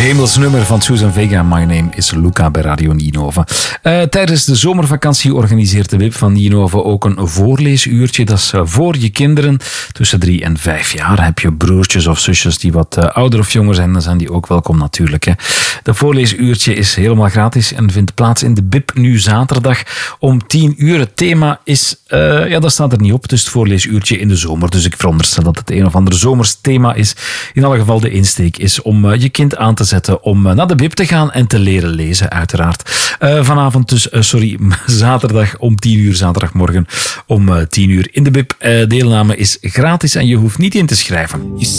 Hemels nummer van Susan Vega. My name is Luca bij Radio Ninove. Tijdens de zomervakantie organiseert de WIP van Ninove ook een voorleesuurtje. Dat is voor je kinderen tussen 3 en 5 jaar. Heb je broertjes of zusjes die wat ouder of jonger zijn, dan zijn die ook welkom natuurlijk. Hè. De voorleesuurtje is helemaal gratis en vindt plaats in de BIP nu zaterdag om 10 uur. Het thema is, dat staat er niet op, dus het voorleesuurtje in de zomer. Dus ik veronderstel dat het een of ander zomers thema is. In alle geval de insteek is om je kind aan te zetten om naar de BIP te gaan en te leren lezen, uiteraard. Vanavond dus, zaterdag om 10 uur, zaterdagmorgen om 10 uur in de BIP. Deelname is gratis en je hoeft niet in te schrijven.